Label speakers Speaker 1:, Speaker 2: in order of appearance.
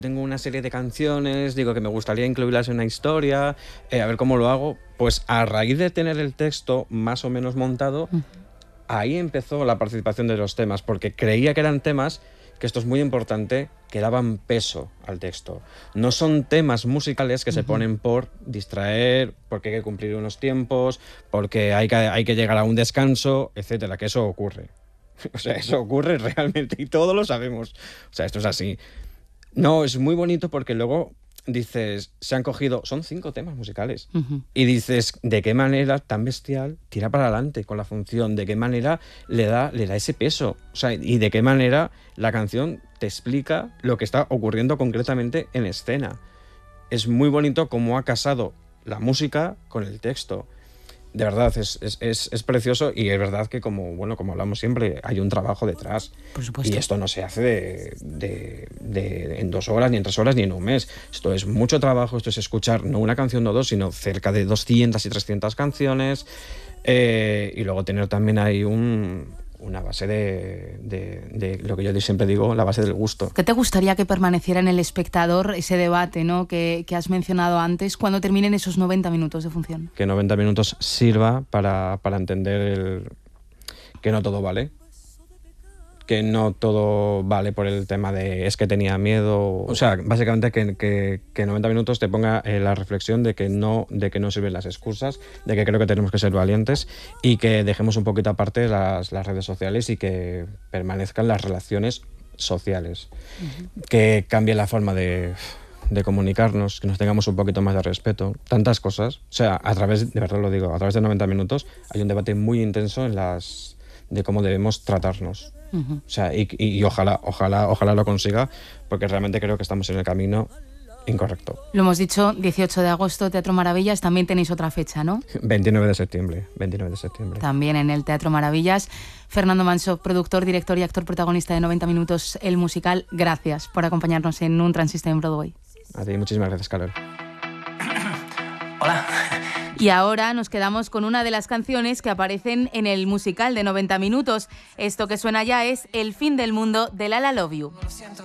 Speaker 1: Tengo una serie de canciones, digo que me gustaría incluirlas en una historia, a ver cómo lo hago. Pues a raíz de tener el texto más o menos montado, ahí empezó la participación de los temas, porque creía que eran temas, que esto es muy importante, que daban peso al texto. No son temas musicales que se ponen por distraer, porque hay que cumplir unos tiempos, porque hay que llegar a un descanso, etcétera, que eso ocurre. O sea, eso ocurre realmente y todos lo sabemos. O sea, esto es así. No, es muy bonito porque luego dices, se han cogido, son 5 temas musicales, y dices, ¿de qué manera tan bestial tira para adelante con la función? ¿De qué manera le da ese peso? O sea, y de qué manera la canción te explica lo que está ocurriendo concretamente en escena. Es muy bonito cómo ha casado la música con el texto. De verdad, es precioso, y es verdad que como hablamos siempre, hay un trabajo detrás.
Speaker 2: Por supuesto.
Speaker 1: Y esto no se hace en 2 horas, ni en 3 horas, ni en un mes. Esto es mucho trabajo, esto es escuchar no una canción o dos, sino cerca de 200 y 300 canciones. Y luego tener también ahí una base de lo que yo siempre digo, la base del gusto.
Speaker 2: ¿Qué te gustaría que permaneciera en el espectador ese debate, ¿no?, que has mencionado antes, cuando terminen esos 90 minutos de función?
Speaker 1: Que 90 minutos sirva para entender que no todo vale. Que no todo vale por el tema de es que tenía miedo. O sea, básicamente que 90 minutos te ponga la reflexión de que no sirven las excusas, de que creo que tenemos que ser valientes y que dejemos un poquito aparte las redes sociales y que permanezcan las relaciones sociales. Que cambie la forma de comunicarnos, que nos tengamos un poquito más de respeto, tantas cosas. O sea, de verdad lo digo, a través de 90 minutos hay un debate muy intenso de cómo debemos tratarnos. O sea, y ojalá lo consiga, porque realmente creo que estamos en el camino incorrecto.
Speaker 2: Lo hemos dicho, 18 de agosto, Teatro Maravillas, también tenéis otra fecha, ¿no?
Speaker 1: 29 de septiembre.
Speaker 2: También en el Teatro Maravillas. Fernando Manso, productor, director y actor protagonista de 90 minutos, el musical, gracias por acompañarnos en Un Transistor en Broadway.
Speaker 1: A ti, muchísimas gracias, Carol.
Speaker 3: Hola.
Speaker 2: Y ahora nos quedamos con una de las canciones que aparecen en el musical de 90 minutos. Esto que suena ya es El fin del mundo de La La Love You.